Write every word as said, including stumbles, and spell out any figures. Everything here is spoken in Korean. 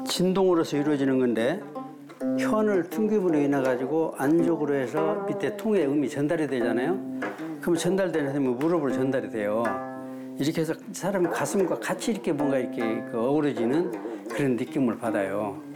진동으로서 이루어지는 건데 현을 튕김으로 인해 가지고 안쪽으로 해서 밑에 통에 음이 전달이 되잖아요. 그럼 전달되는 힘은 무릎으로 전달이 돼요. 이렇게 해서 사람 가슴과 같이 이렇게 뭔가 이렇게 그 어우러지는 그런 느낌을 받아요.